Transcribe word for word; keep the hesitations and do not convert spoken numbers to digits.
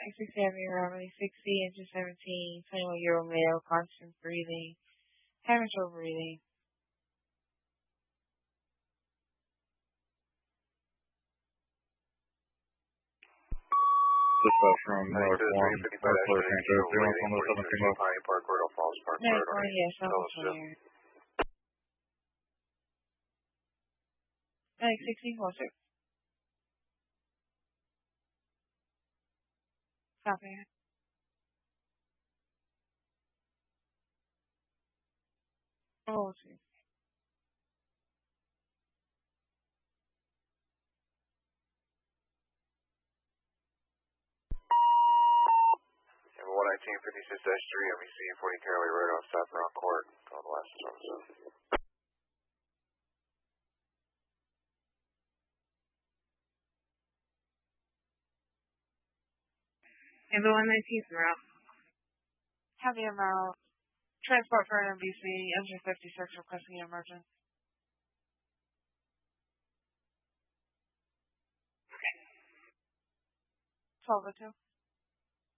six heavy, roughly sixty inches seventeen, twenty-one year old male, constant breathing, having trouble breathing. Dispatch from North one, North Florida, San Jose, on the seventeen left. Pine Park Road, Falls Park No, Road. oh, yes, I'm familiar. Like sixteen closer. Copy. Oh, see. one nineteen fifty-six dash three, M E C forty Caraway Road off South Round Court, going west of Thompson. And the one nineteenth route. Heavy amount. Transport for N B C, engine fifty-six, requesting emergent. Okay. twelve oh two.